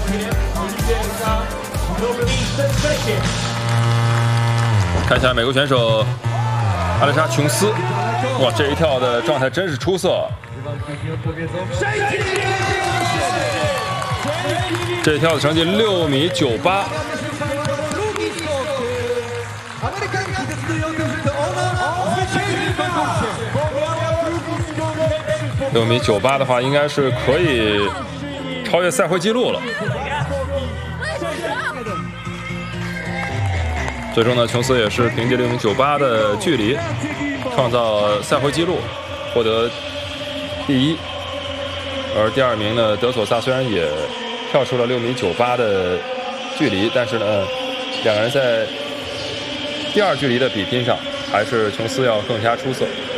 看一下美国选手阿丽莎·琼斯，哇，这一跳的状态真是出色。这一跳的成绩6.98米。6.98米的话，应该是可以超越赛会纪录了。最终呢，琼斯也是凭借6.98米的距离创造赛会纪录，获得第1。而第2名呢，德索萨虽然也跳出了6.98米的距离，但是呢，两个人在第2距离的比拼上，还是琼斯要更加出色。